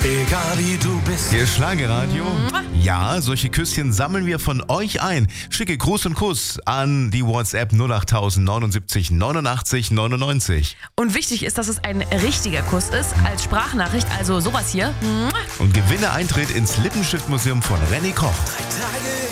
egal wie du bist. Ihr Schlagerradio? Ja, solche Küsschen sammeln wir von euch ein. Schicke Gruß und Kuss an die WhatsApp 08000 79 89 99. Und wichtig ist, dass es ein richtiger Kuss ist, als Sprachnachricht, also sowas hier. Und gewinne Eintritt ins Lippenstiftmuseum von René Koch. 3 Tage